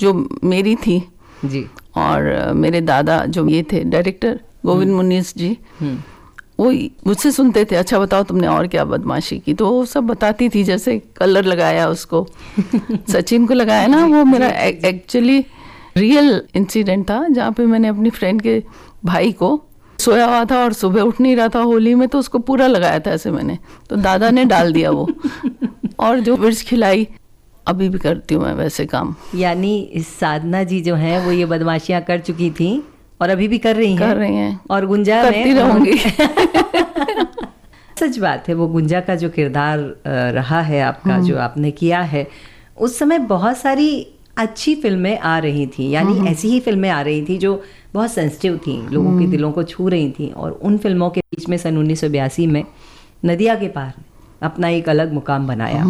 जो मेरी थी जी। और मेरे दादा जो ये थे डायरेक्टर गोविंद मुनीस जी, वो मुझसे सुनते थे, अच्छा बताओ तुमने और क्या बदमाशी की, तो वो सब बताती थी, जैसे कलर लगाया उसको सचिन को लगाया ना, वो मेरा एक्चुअली रियल इंसिडेंट था, जहाँ पे मैंने अपनी फ्रेंड के भाई को सोया हुआ था और सुबह उठ नहीं रहा था होली में, तो उसको पूरा लगाया था ऐसे मैंने, तो दादा ने डाल दिया वो और जो मिर्च खिलाई, अभी भी करती हूँ मैं वैसे काम। यानी साधना जी जो हैं वो ये बदमाशियां कर चुकी थी और अभी भी कर रही हैं और गुंजा करती रहूंगी। सच बात है, वो गुंजा का जो किरदार रहा है आपका, जो आपने किया है, उस समय बहुत सारी अच्छी फिल्में आ रही थी, यानी ऐसी ही फिल्में आ रही थी जो बहुत सेंसिटिव थी, लोगों के दिलों को छू रही थी, और उन फिल्मों के बीच में सन 1982 में नदिया के पार अपना एक अलग मुकाम बनाया।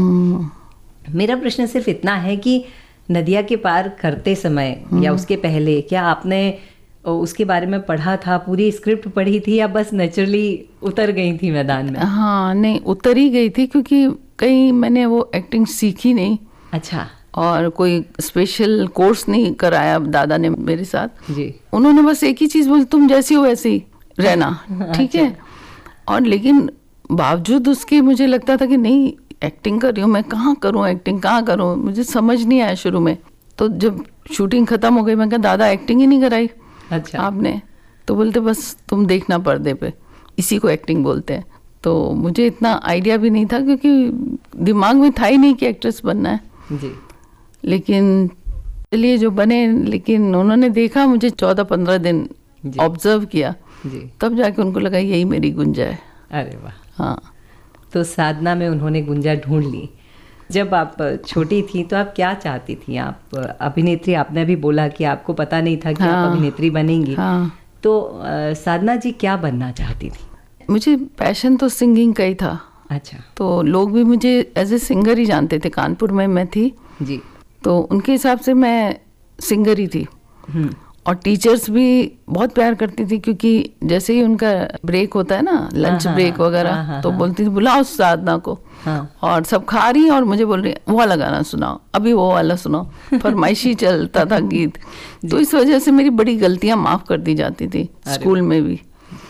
मेरा प्रश्न सिर्फ इतना है कि नदिया के पार करते समय या उसके पहले क्या आपने उसके बारे में पढ़ा था, पूरी स्क्रिप्ट पढ़ी थी, या बस नेचुरली उतर गई थी मैदान में? हाँ नहीं, उतर ही गई थी, क्योंकि कहीं मैंने वो एक्टिंग सीखी नहीं। अच्छा। और कोई स्पेशल कोर्स नहीं कराया दादा ने मेरे साथ जी। उन्होंने बस एक ही चीज़ बोली, तुम जैसी हो वैसे ही रहना, ठीक है। और लेकिन बावजूद उसके मुझे लगता था कि नहीं, एक्टिंग कर रही हूँ मैं, कहाँ करूँ एक्टिंग, कहाँ करूँ, मुझे समझ नहीं आया शुरू में। तो जब शूटिंग ख़त्म हो गई, मैं कहा दादा एक्टिंग ही नहीं कराई अच्छा आपने, तो बोलते बस तुम देखना पर्दे पे, इसी को एक्टिंग बोलते हैं। तो मुझे इतना आइडिया भी नहीं था, क्योंकि दिमाग में था ही नहीं कि एक्ट्रेस बनना है जी। लेकिन चलिए जो बने, लेकिन उन्होंने देखा मुझे 14-15 दिन ऑब्जर्व किया जी। तब जाके उनको लगा यही मेरी गुंजा है। अरे वाह। हाँ, तो साधना में उन्होंने गुंजा ढूंढ ली। जब आप छोटी थी तो आप क्या चाहती थी? आप अभिनेत्री, आपने भी बोला कि आपको पता नहीं था कि आप अभिनेत्री बनेंगी। हाँ। तो साधना जी क्या बनना चाहती थी? मुझे पैशन तो सिंगिंग का ही था। अच्छा। तो लोग भी मुझे एज ए सिंगर ही जानते थे, कानपुर में मैं थी जी। तो उनके हिसाब से मैं सिंगर ही थी। और टीचर्स भी बहुत प्यार करती थी, क्योंकि जैसे ही उनका ब्रेक होता है ना, लंच ब्रेक वगैरह, तो बोलती थी बुलाओ साधना को। और सब खा रही और मुझे बोल रही वो वाला गाना सुनाओ, अभी वो वाला सुनाओ, फरमाइशी चलता था गीत। तो इस वजह से मेरी बड़ी गलतियां माफ़ कर दी जाती थी स्कूल में भी,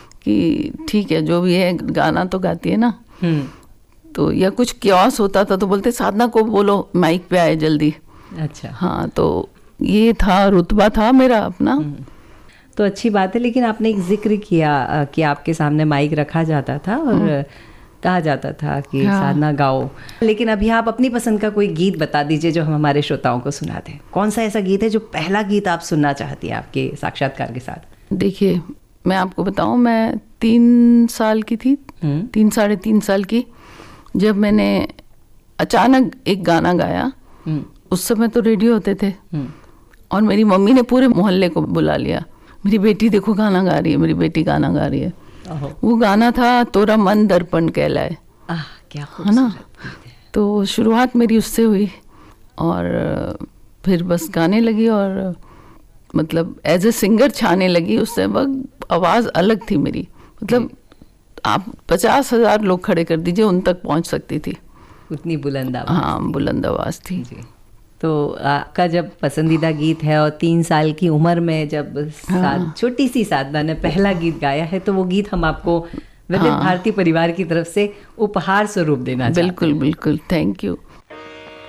कि ठीक है जो भी है गाना तो गाती है ना। तो या कुछ क्योस होता था तो बोलते साधना को बोलो माइक पे आए जल्दी। अच्छा। हाँ, तो ये था, रुतबा था मेरा अपना। तो अच्छी बात है। लेकिन आपने एक जिक्र किया कि आपके सामने माइक रखा जाता था और कहा जाता था कि साधना गाओ, लेकिन अभी आप अपनी पसंद का कोई गीत बता दीजिए जो हम हमारे श्रोताओं को सुना दें। कौन सा ऐसा गीत है जो पहला गीत आप सुनना चाहती हैं आपके साक्षात्कार के साथ? देखिए, मैं आपको बताऊं, मैं 3 साल की थी, 3-3.5 साल की, जब मैंने अचानक एक गाना गाया। उस समय तो रेडियो होते थे और मेरी मम्मी ने पूरे मोहल्ले को बुला लिया, मेरी बेटी देखो गाना गा रही है, मेरी बेटी गाना गा रही है। वो गाना था तोरा मन दर्पण कहलाए। क्या है ना। तो शुरुआत मेरी उससे हुई और फिर बस गाने लगी और मतलब एज ए सिंगर छाने लगी। उससे वक्त आवाज़ अलग थी मेरी, मतलब आप 50,000 लोग खड़े कर दीजिए उन तक पहुंच सकती थी, उतनी बुलंद आवाज़। हाँ, बुलंद आवाज़ थी जी। तो आपका जब पसंदीदा गीत है और 3 साल की उम्र में जब छोटी सी साधना ने पहला गीत गाया है, तो वो गीत हम आपको विविध भारती परिवार की तरफ से उपहार स्वरूप देना चाहते हैं। बिल्कुल बिल्कुल, थैंक यू।